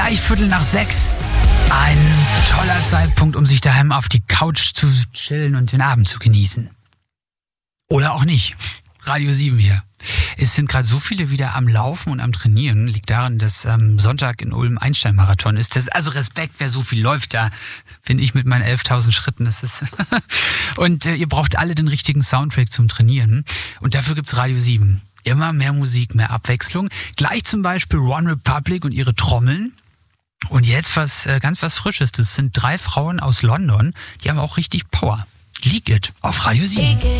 5:15. Ein toller Zeitpunkt, um sich daheim auf die Couch zu chillen und den Abend zu genießen. Oder auch nicht. Radio 7 hier. Es sind gerade so viele wieder am Laufen und am Trainieren. Liegt daran, dass Sonntag in Ulm Einstein-Marathon ist. Also Respekt, wer so viel läuft, da bin ich mit meinen 11.000 Schritten. Das ist und ihr braucht alle den richtigen Soundtrack zum Trainieren. Und dafür gibt's Radio 7. Immer mehr Musik, mehr Abwechslung. Gleich zum Beispiel One Republic und ihre Trommeln. Und jetzt ganz was Frisches. Das sind 3 Frauen aus London. Die haben auch richtig Power. Leak It auf Radio 7.